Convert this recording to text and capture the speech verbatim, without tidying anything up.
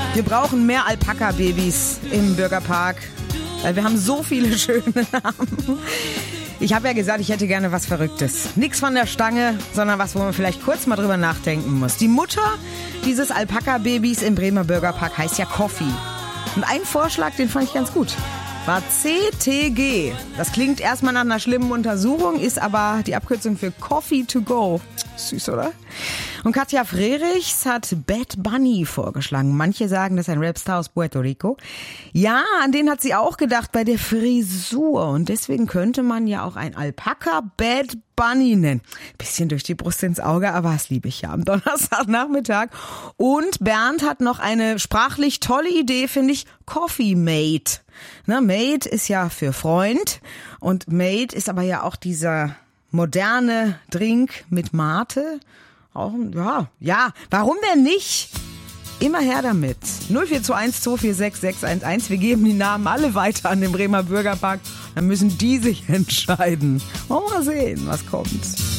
Wir brauchen mehr Alpaka-Babys im Bürgerpark, weil wir haben so viele schöne Namen. Ich habe ja gesagt, ich hätte gerne was Verrücktes. Nix von der Stange, sondern was, wo man vielleicht kurz mal drüber nachdenken muss. Die Mutter dieses Alpaka-Babys im Bremer Bürgerpark heißt ja Coffee. Und ein Vorschlag, den fand ich ganz gut, war C T G. Das klingt erstmal nach einer schlimmen Untersuchung, ist aber die Abkürzung für Coffee to go. Süß, oder? Und Katja Frerichs hat Bad Bunny vorgeschlagen. Manche sagen, das ist ein Rapstar aus Puerto Rico. Ja, an den hat sie auch gedacht bei der Frisur. Und deswegen könnte man ja auch ein Alpaka Bad Bunny nennen. Bisschen durch die Brust ins Auge, aber das liebe ich ja am Donnerstagnachmittag. Und Bernd hat noch eine sprachlich tolle Idee, finde ich, Coffee Mate. Na, Mate ist ja für Freund und Mate ist aber ja auch dieser moderne Drink mit Mate. Auch, ja, ja, warum denn nicht? Immer her damit. null vier zwei eins zwei vier sechs sechs eins eins. Wir geben die Namen alle weiter an den Bremer Bürgerpark. Dann müssen die sich entscheiden. Wollen wir mal sehen, was kommt.